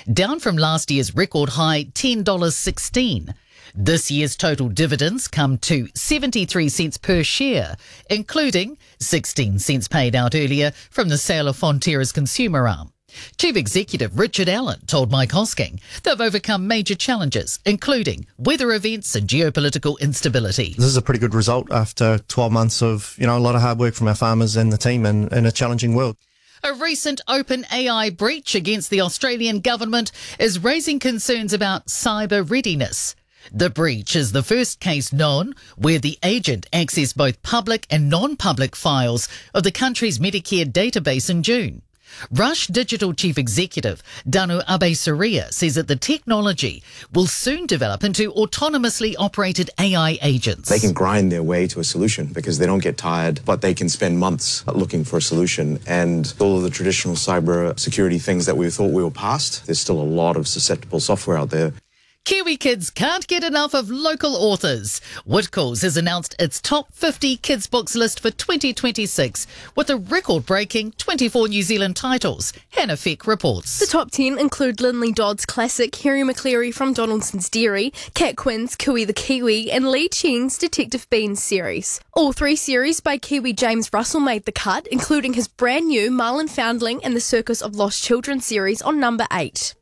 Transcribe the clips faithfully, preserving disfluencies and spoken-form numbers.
down from last year's record high ten dollars sixteen. This year's total dividends come to seventy-three cents per share, including sixteen cents paid out earlier from the sale of Fonterra's consumer arm. Chief Executive Richard Allen told Mike Hosking they've overcome major challenges, including weather events and geopolitical instability. This is a pretty good result after twelve months of, you know, a lot of hard work from our farmers and the team in, in a challenging world. A recent OpenAI breach against the Australian government is raising concerns about cyber readiness. The breach is the first case known where the agent accessed both public and non-public files of the country's Medicare database in June. Rush Digital Chief Executive Danu Abe-Saria says that the technology will soon develop into autonomously operated A I agents. They can grind their way to a solution because they don't get tired, but they can spend months looking for a solution. And all of the traditional cyber security things that we thought we were past, there's still a lot of susceptible software out there. Kiwi kids can't get enough of local authors. Whitcoulls has announced its top fifty kids books list for twenty twenty-six with a record-breaking twenty-four New Zealand titles. Hannah Feck reports. The top ten include Lindley Dodd's classic Harry McCleary from Donaldson's Dairy, Kat Quinn's Kui the Kiwi, and Lee Cheng's Detective Beans series. All three series by Kiwi James Russell made the cut, including his brand new Marlin Foundling and the Circus of Lost Children series on number eight.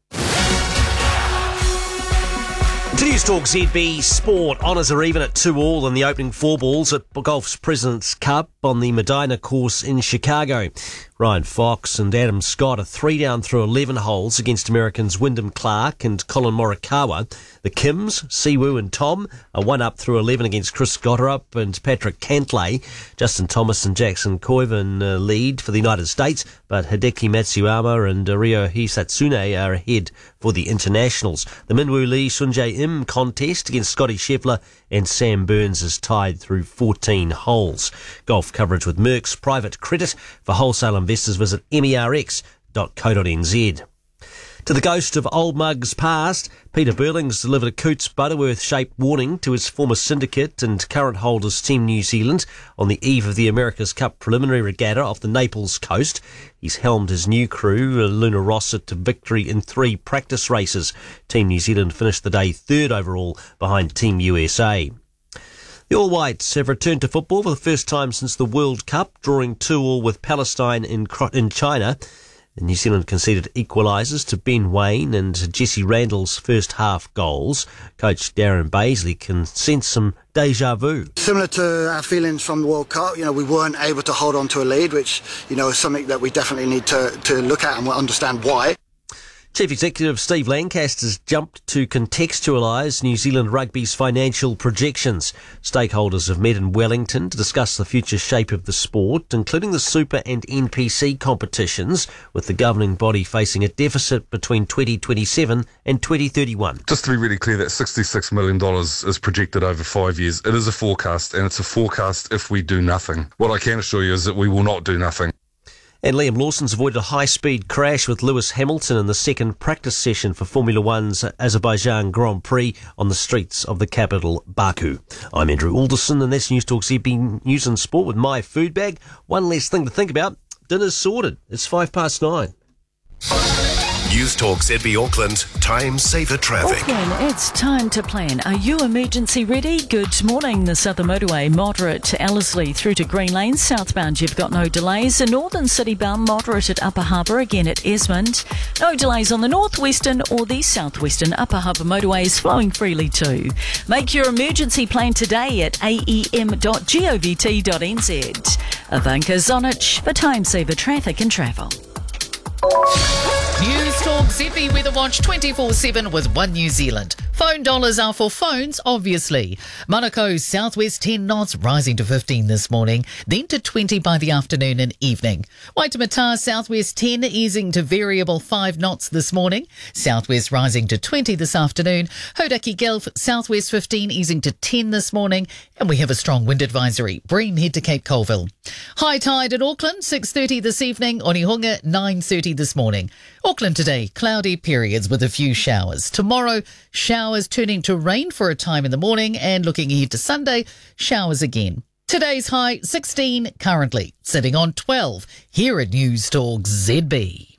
To News Talk Z B Sport, honours are even at two all in the opening four balls at Golf's President's Cup on the Medina course in Chicago. Ryan Fox and Adam Scott are three down through eleven holes against Americans Wyndham Clark and Colin Morikawa. The Kims, Siwoo and Tom are one up through eleven against Chris Gotterup and Patrick Cantlay. Justin Thomas and Jackson Koiven uh, lead for the United States, but Hideki Matsuyama and uh, Ryo Hisatsune are ahead for the internationals. The Minwoo Lee Sunjae Im contest against Scotty Scheffler and Sam Burns is tied through fourteen holes. Golf coverage with Merck's Private Credit. For wholesale investors, visit M E R X dot co dot n z. To the ghost of old mugs past, Peter Burling's delivered a Coots Butterworth-shaped warning to his former syndicate and current holders Team New Zealand on the eve of the America's Cup preliminary regatta off the Naples coast. He's helmed his new crew, Luna Rossett, to victory in three practice races. Team New Zealand finished the day third overall behind Team U S A. The All Whites have returned to football for the first time since the World Cup, drawing two all with Palestine in, in China. New Zealand conceded equalisers to Ben Waine and Jesse Randall's first half goals. Coach Darren Baisley can sense some deja vu. Similar to our feelings from the World Cup, you know, we weren't able to hold on to a lead, which, you know, is something that we definitely need to, to look at and we'll understand why. Chief Executive Steve Lancaster's jumped to contextualise New Zealand Rugby's financial projections. Stakeholders have met in Wellington to discuss the future shape of the sport, including the Super and N P C competitions, with the governing body facing a deficit between twenty twenty-seven and twenty thirty-one. Just to be really clear, that sixty-six million dollars is projected over five years. It is a forecast, and it's a forecast if we do nothing. What I can assure you is that we will not do nothing. And Liam Lawson's avoided a high-speed crash with Lewis Hamilton in the second practice session for Formula One's Azerbaijan Grand Prix on the streets of the capital, Baku. I'm Andrew Alderson, and that's News Talk Z B News and Sport with my food bag. One less thing to think about. Dinner's sorted. It's five past nine. News Talk Z B Auckland, time saver traffic. Auckland, it's time to plan. Are you emergency ready? Good morning. The Southern Motorway, moderate to Ellerslie through to Green Lane. Southbound, you've got no delays. The Northern City bound, moderate at Upper Harbour, again at Esmond. No delays on the northwestern or the southwestern Upper Harbour motorways, flowing freely too. Make your emergency plan today at a e m dot govt dot n z. Ivanka Zonic for time saver traffic and travel. News Talk Z B Weather Watch twenty-four seven with One New Zealand. Phone dollars are for phones, obviously. Monaco southwest ten knots, rising to fifteen this morning, then to twenty by the afternoon and evening. Waitemata southwest ten, easing to variable five knots this morning. Southwest rising to twenty this afternoon. Hodaki Gulf southwest fifteen, easing to ten this morning. And we have a strong wind advisory. Bream head to Cape Colville. High tide at Auckland, six thirty this evening. Onehunga, nine thirty this morning. Auckland today, cloudy periods with a few showers. Tomorrow, showers turning to rain for a time in the morning, and looking ahead to Sunday, showers again. Today's high, sixteen, currently sitting on twelve here at News Talk Z B.